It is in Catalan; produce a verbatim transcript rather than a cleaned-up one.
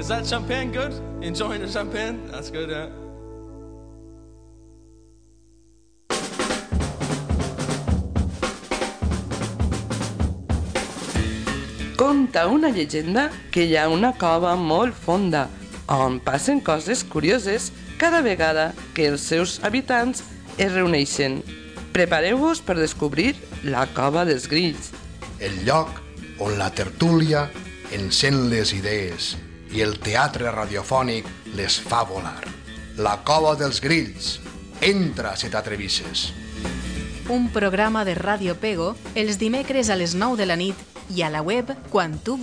Is that champagne good? Enjoying the champagne? That's good, yeah. Conta una llegenda que hi ha una cova molt fonda on passen coses curioses cada vegada que els seus habitants es reuneixen. Prepareu-vos per descobrir la cova dels grills. El lloc on la tertúlia encén les idees i el teatre radiofònic les fa volar. La cova dels grills. Entra si t'atrevisses. Un programa de Ràdio Pego els dimecres a les nou de la nit i a la web quan tu